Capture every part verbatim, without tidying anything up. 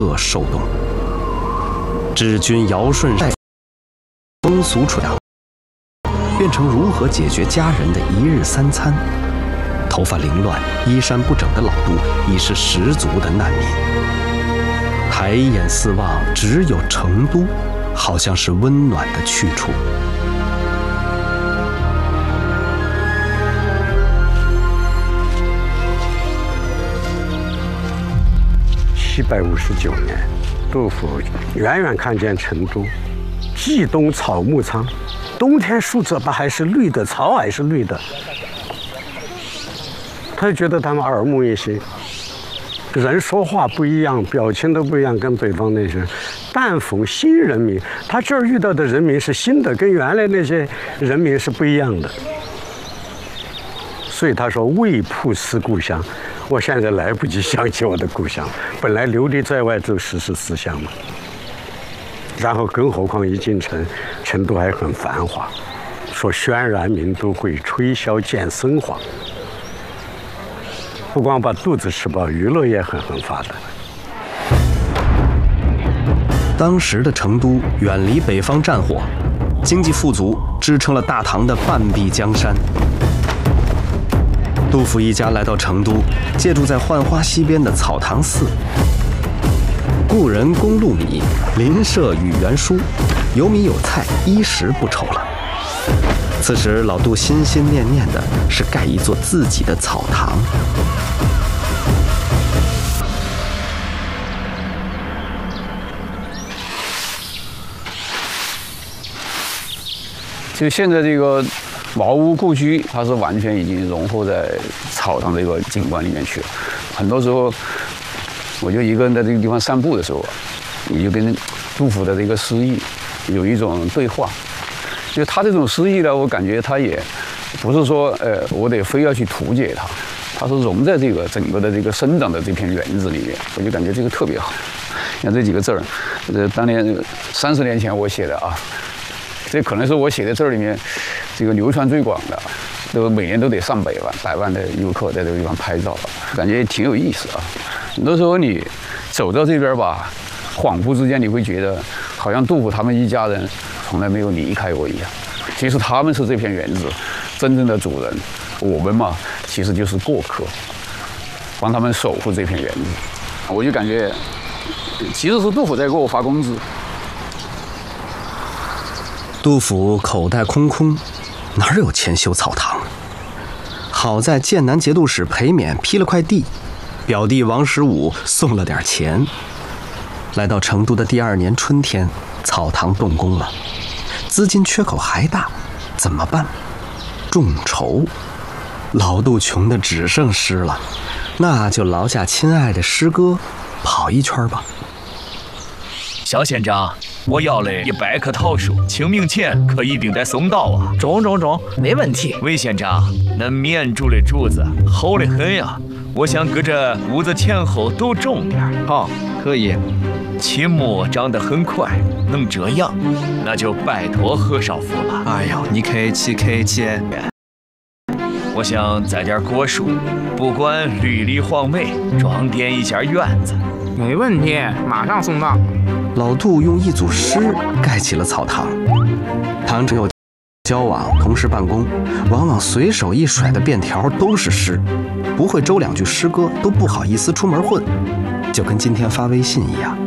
恶受冻。知君尧舜风俗传扬，变成如何解决家人的一日三餐。头发凌乱、衣衫不整的老杜已是十足的难民。抬眼四望，只有成都，好像是温暖的去处。 七百五十九年，杜甫远远看见成都，冀东草木苍，冬天树这把还是绿的，草还是绿的，他就觉得他们耳目一新。人说话不一样，表情都不一样，跟北方那些。但逢新人民，他这儿遇到的人民是新的，跟原来那些人民是不一样的。所以他说未曝思故乡，我现在来不及想起我的故乡，本来流离在外就时时思乡嘛。然后更何况一进城，成都还很繁华，说轩然名都会，吹箫见僧皇。不光把肚子吃饱，娱乐也很很发达。 当时的成都远离北方战火，经济富足，支撑了大唐的半壁江山。杜甫一家来到成都，借住在浣花溪边的草堂寺。故人供禄米，邻舍与园书，有米有菜，衣食不愁了。此时老杜心心念念的是盖一座自己的草堂。 就现在这个茅屋故居，它是完全已经融合在草堂这个景观里面去了。很多时候，我就一个人在这个地方散步的时候，你就跟杜甫的这个诗意有一种对话。就他这种诗意呢，我感觉他也不是说，呃，我得非要去图解它，它是融在这个整个的这个生长的这片园子里面，我就感觉这个特别好。你看这几个字儿，呃，当年三十年前我写的啊。这可能是我写的字里面，这个流传最广的，都每年都得上百万、百万的游客在这个地方拍照，感觉挺有意思啊。很多时候你走到这边吧，恍惚之间你会觉得，好像杜甫他们一家人从来没有离开过一样。其实他们是这片园子真正的主人，我们嘛，其实就是过客，帮他们守护这片园子。我就感觉，其实是杜甫在给我发工资。 杜甫口袋空空，哪有钱修草堂？好在剑南节度使裴勉批了块地，表弟王十五送了点钱。来到成都的第二年春天，草堂动工了，资金缺口还大，怎么办？众筹。老杜穷得只剩诗了，那就劳驾亲爱的师哥跑一圈吧。 小县长，我要了一百棵桃树，清明前可一定得送到啊！ 中中中，没问题。 魏县长，那棉竹的柱子厚得很呀，我想搁这屋子前后都种点。 好，可以。 秦木长得很快，能这样，那就拜托何少府了。 哎呦，你客气客气。 我想栽点果树，不管绿里黄梅，装点一下院子。 没问题，马上送到。 老杜用一组诗盖起了草堂。唐城有交往，同时办公，往往随手一甩的便条都是诗，不会周两句诗歌都不好意思出门混，就跟今天发微信一样。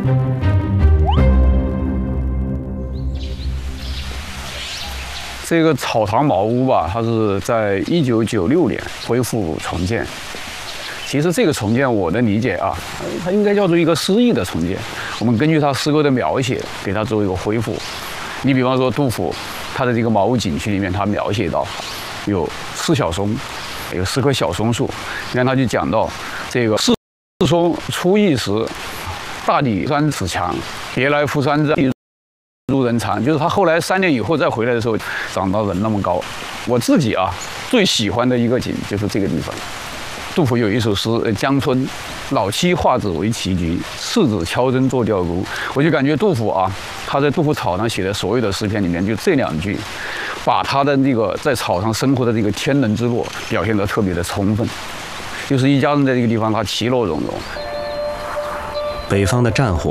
这个草堂茅屋吧，它是在一九九六年恢复重建。其实这个重建，我的理解啊，它应该叫做一个诗意的重建。我们根据他诗歌的描写，给它做一个恢复。你比方说杜甫，他的这个茅屋景区里面，他描写到有四小松，有四棵小松树。你看他就讲到这个四松初一时，大抵三尺强，别来扶山寨，入人肠。就是他后来三年以后再回来的时候，长到人那么高。我自己啊，最喜欢的一个景就是这个地方。杜甫有一首诗《江春》，老妻画纸为棋局，次子敲针作吊钩。我就感觉杜甫啊，他在杜甫草堂写的所有的诗篇里面，就这两句，把他的那个在草堂生活的这个天伦之乐表现得特别的充分。就是一家人在这个地方，他其乐融融。 北方的战火